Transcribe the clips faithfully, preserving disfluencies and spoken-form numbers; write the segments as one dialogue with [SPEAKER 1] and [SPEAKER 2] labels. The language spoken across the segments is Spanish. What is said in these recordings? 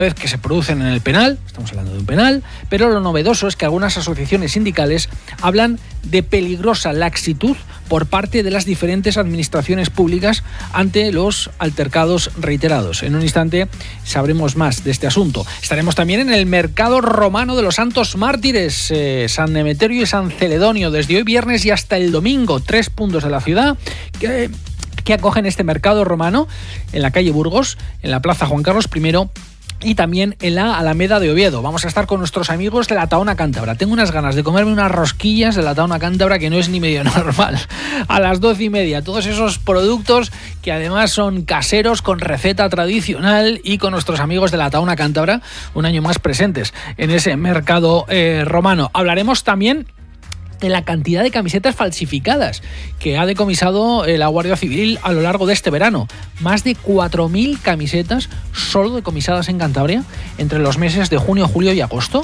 [SPEAKER 1] vez que se producen en el penal, estamos hablando de un penal, pero lo novedoso es que algunas asociaciones sindicales hablan de peligrosa laxitud por parte de las diferentes administraciones públicas ante los altercados reiterados. En un instante sabremos más de este asunto. Estaremos también en el mercado romano de los Santos Mártires, eh, San Emeterio y San Celedonio, desde hoy viernes y hasta el domingo, tres puntos de la ciudad que, que acogen este mercado romano en la calle Burgos, en la plaza Juan Carlos primero, y también en la Alameda de Oviedo. Vamos a estar con nuestros amigos de la Tahona Cántabra. Tengo unas ganas de comerme unas rosquillas de la Tahona Cántabra que no es ni medio normal. A las doce y media, todos esos productos que además son caseros, con receta tradicional, y con nuestros amigos de la Tahona Cántabra, un año más presentes en ese mercado eh, romano. Hablaremos también de la cantidad de camisetas falsificadas que ha decomisado la Guardia Civil a lo largo de este verano. Más de cuatro mil camisetas solo decomisadas en Cantabria entre los meses de junio, julio y agosto,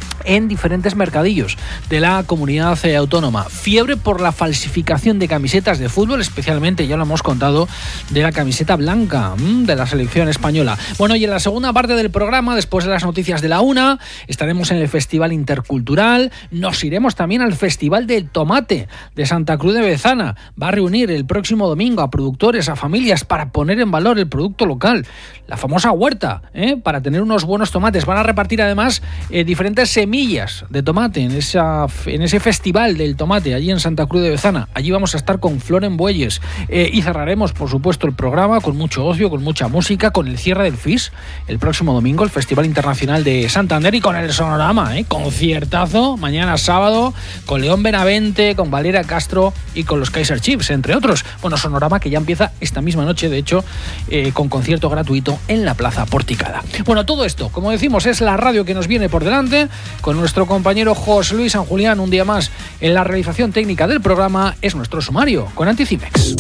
[SPEAKER 1] en diferentes mercadillos de la comunidad autónoma. Fiebre por la falsificación de camisetas de fútbol, especialmente, ya lo hemos contado, de la camiseta blanca mmm, de la selección española. Bueno, y en la segunda parte del programa, después de las noticias de la una, estaremos en el Festival Intercultural. Nos iremos también al Festival del Tomate de Santa Cruz de Bezana. Va a reunir el próximo domingo a productores, a familias, para poner en valor el producto local. La famosa huerta, ¿eh? Para tener unos buenos tomates. Van a repartir además eh, diferentes semillas de tomate en, esa, en ese Festival del Tomate allí en Santa Cruz de Bezana. Allí vamos a estar con Floren Bueyes eh, y cerraremos, por supuesto, el programa con mucho ocio, con mucha música, con el cierre del F I S el próximo domingo, el Festival Internacional de Santander, y con el Sonorama, ¿eh? Conciertazo mañana sábado con León Benavente, con Valeria Castro y con los Kaiser Chiefs, entre otros. Bueno, Sonorama que ya empieza esta misma noche, de hecho, eh, con concierto gratuito en la Plaza Porticada. Bueno, todo esto, como decimos, es la radio que nos viene por delante, con nuestro compañero José Luis San Julián un día más en la realización técnica del programa. Es nuestro sumario con Anticimex.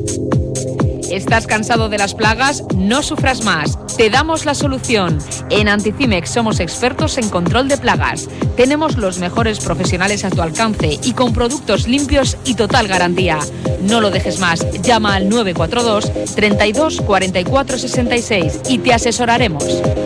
[SPEAKER 2] ¿Estás cansado de las plagas? No sufras más. Te damos la solución. En Anticimex somos expertos en control de plagas. Tenemos los mejores profesionales a tu alcance y con productos limpios y total garantía. No lo dejes más. Llama al nueve cuatro dos, treinta y dos, cuarenta y cuatro, sesenta y seis y te asesoraremos.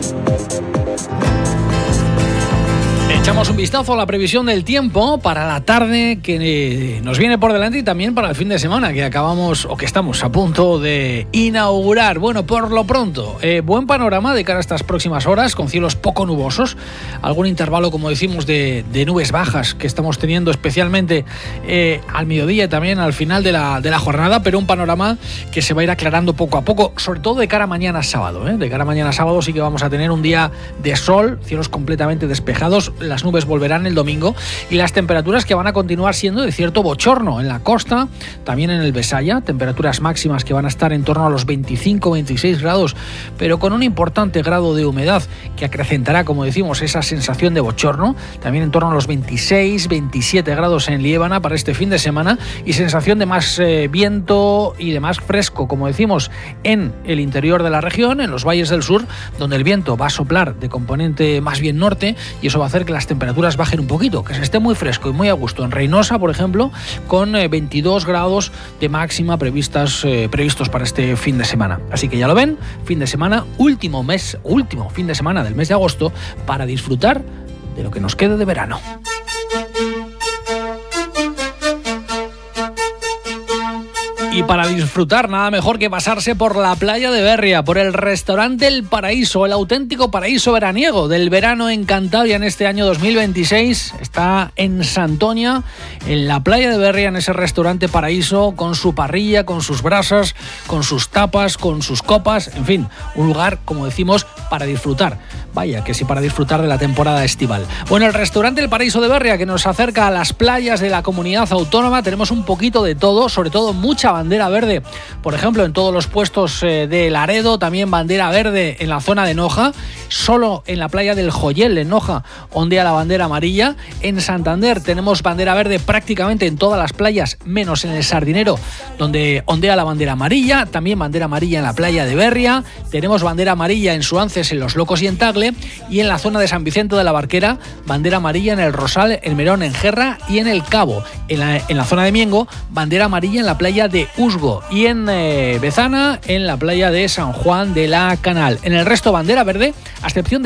[SPEAKER 1] Echamos un vistazo a la previsión del tiempo para la tarde que nos viene por delante y también para el fin de semana que acabamos o que estamos a punto de inaugurar. Bueno, por lo pronto, eh, buen panorama de cara a estas próximas horas, con cielos poco nubosos, algún intervalo, como decimos, de, de nubes bajas que estamos teniendo especialmente eh, al mediodía y también al final de la, de la jornada, pero un panorama que se va a ir aclarando poco a poco, sobre todo de cara a mañana sábado. ¿eh? De cara a mañana sábado sí que vamos a tener un día de sol, cielos completamente despejados. Las nubes volverán el domingo y las temperaturas que van a continuar siendo de cierto bochorno en la costa, también en el Besaya, temperaturas máximas que van a estar en torno a los veinticinco a veintiséis grados, pero con un importante grado de humedad que acrecentará, como decimos, esa sensación de bochorno, también en torno a los veintiséis a veintisiete grados en Liébana para este fin de semana, y sensación de más eh, viento y de más fresco, como decimos, en el interior de la región, en los valles del sur, donde el viento va a soplar de componente más bien norte, y eso va a hacer que las temperaturas bajen un poquito, que se esté muy fresco y muy a gusto. En Reynosa, por ejemplo, con eh, veintidós grados de máxima previstas, eh, previstos para este fin de semana. Así que ya lo ven, fin de semana, último mes, último fin de semana del mes de agosto, para disfrutar de lo que nos quede de verano. Y para disfrutar, nada mejor que pasarse por la playa de Berria, por el restaurante El Paraíso, el auténtico paraíso veraniego del verano en Cantabria en este año dos mil veintiséis. Está en Santoña, en la playa de Berria, en ese restaurante Paraíso, con su parrilla, con sus brasas, con sus tapas, con sus copas, en fin, un lugar, como decimos, para disfrutar. Vaya, que sí, para disfrutar de la temporada estival. Bueno, el restaurante El Paraíso de Berria, que nos acerca a las playas de la comunidad autónoma, tenemos un poquito de todo, sobre todo mucha bandera verde. Por ejemplo, en todos los puestos eh, de Laredo, también bandera verde en la zona de Noja. Solo en la playa del Joyel, en Noja, ondea la bandera amarilla. En Santander tenemos bandera verde prácticamente en todas las playas, menos en el Sardinero, donde ondea la bandera amarilla. También bandera amarilla en la playa de Berria. Tenemos bandera amarilla en Suances, en Los Locos y en Tagle. ¿vale? Y en la zona de San Vicente de la Barquera, bandera amarilla en el Rosal, el Merón, en Gerra y en el Cabo. En la, en la zona de Miengo, bandera amarilla en la playa de Usgo. Y en eh, Bezana, en la playa de San Juan de la Canal. En el resto, bandera verde, a excepción de